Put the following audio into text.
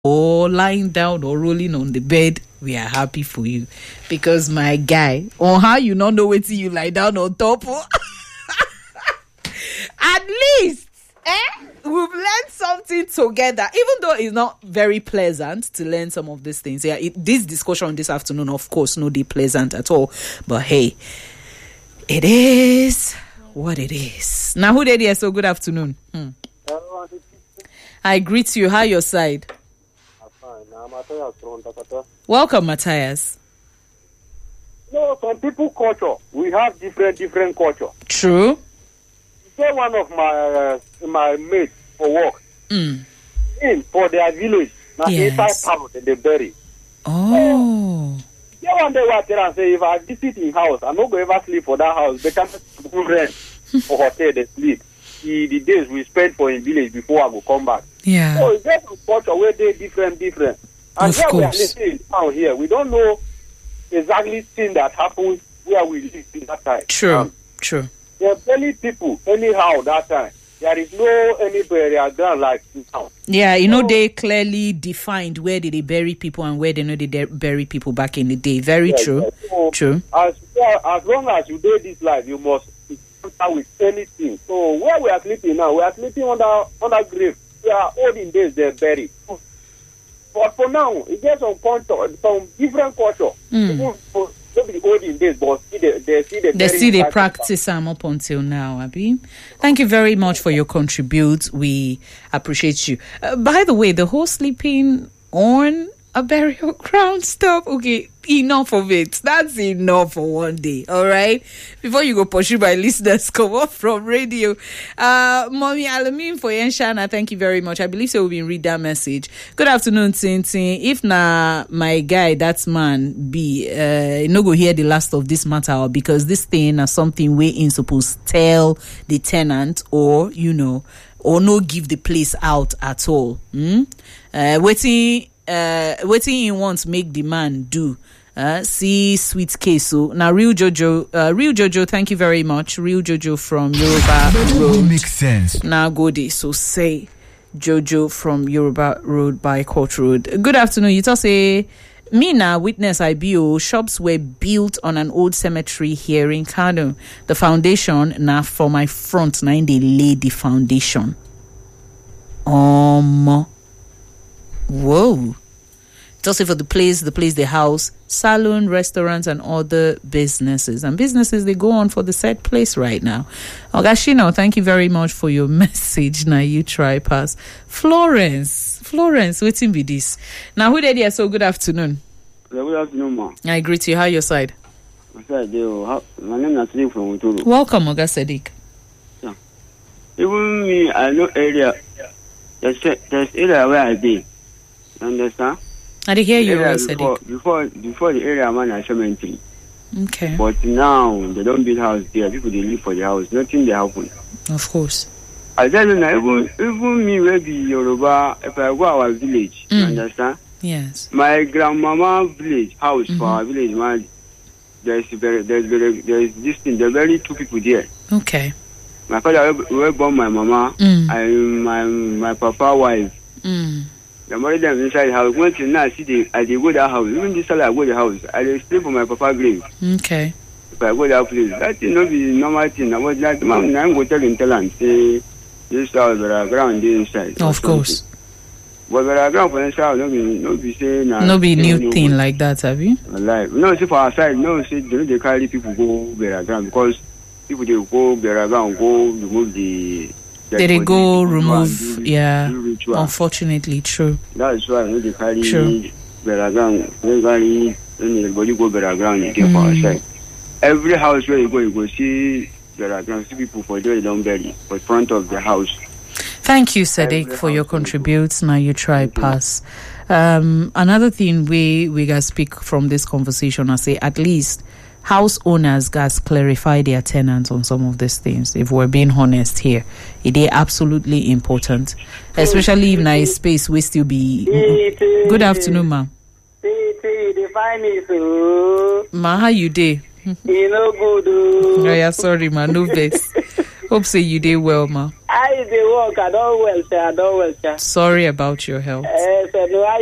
or lying down or rolling on the bed, we are happy for you. Because my guy, on how you not know what you lie down on top of. At least, we've learned something together. Even though it's not very pleasant to learn some of these things. Yeah, this discussion this afternoon, of course, no day pleasant at all. But hey, it is what it is. Now, who did here? So good afternoon. I greet you. How your side? Welcome, Matthias. No, some people culture. We have different culture. True. Say one of my mates for work. For their village. Now inside town they bury. Oh. Yeah, one day I tell and say if I visit in house, I'm not going to ever sleep for that house. They can't rent for hotel they sleep. The days we spend for in village before I go come back. Yeah. So it's just a culture where they different. And of here course. we are living down here. We don't know exactly thing that happened where we live in that time. True. There are many people anyhow that time. There is no any burial ground like now. Yeah, they clearly defined where did they bury people and where they know they bury people back in the day. Very true. Yes. So, true. As long as you do this life, you must contact with anything. So where we are sleeping now, we are sleeping under grave. We are olden days they're buried. But for now, it gets some culture, some different culture. People maybe the olden days, but they see practice them up until now, Abi. Thank you very much for your contribute. We appreciate you. By the way, the whole sleeping on a burial ground stuff. Okay, enough of it. That's enough for one day. All right. Before you go pursue my listeners, come off from radio. Mommy Alamin for Yenshana, thank you very much. I believe so. We'll read that message. Good afternoon, Tintin. If na my guy, that's man be no go hear the last of this matter because this thing is something we ain't supposed to tell the tenant or or no give the place out at all. Waiting he wants make the man do. See sweet case. So now real Jojo, thank you very much. Real Jojo from Yoruba Road. Makes sense. Now go there. So say Jojo from Yoruba Road by Court Road. Good afternoon. You just say me now witness IBO shops were built on an old cemetery here in Kano. The foundation now for my front now they lay the foundation. Whoa. Just for the place, the house, salon, restaurants, and other businesses. And businesses, they go on for the said place right now. Ogashino, thank you very much for your message. Now you try pass. Florence, waiting be this. Now, who did here? So good afternoon. Good afternoon, ma. I greet you. How your side? My name is Sadiq from Uturu. Welcome, Oga Sadiq. Yeah. Even me, I know area. There's area where I be. Understand? I did hear you, Sadiq. Before the area man a cemetery. Okay. But now they don't build house there. People they live for the house. Nothing they happen. Of course. I tell you now, even me will be Yoruba. If I go our village, you understand? Yes. My grandmama village house for our village man. There's this thing. There are very two people there. Okay. My father will born my mama and my papa wife. The married them inside the house. Once you now see I go to that house. Even this time I go to the house, I stay for my papa grave. Okay. If I go to that place, that is not the normal thing. I was like, man, I'm going to tell him, say, this house where ground inside. Of course. But where I ground for inside, no be saying no be new thing like that, have you? Like, no, see for our side, no, see, they carry people go where ground because people they go where ground go remove the. They go remove, unfortunately, true. That's why they carry Beragan, everybody go Beragan again for outside. Every house where you go see Beragan, see people for there don't bury, for front of the house. Thank you, Sadiq, for your contributes. Now you try pass. Another thing we gotta speak from this conversation, I say at least house owners guys clarify their tenants on some of these things. If we're being honest here, it is absolutely important, especially if na space we still be. Good afternoon, ma. Ma, how you dey? You know good. Oh yeah, sorry, ma. No vex. Hope say you dey well, ma. I dey work. I don't well, sir. Sorry about your health. So no,